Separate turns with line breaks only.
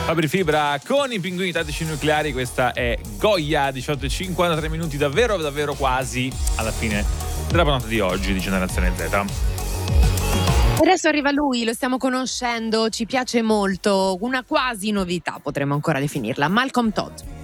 Fabri Fibra con i pinguini tattici nucleari. Questa è Goya, 18:53 minuti, davvero davvero quasi alla fine della puntata di oggi di Generazione Z.
Adesso arriva lui, lo stiamo conoscendo, ci piace molto, una quasi novità potremmo ancora definirla, Malcolm Todd.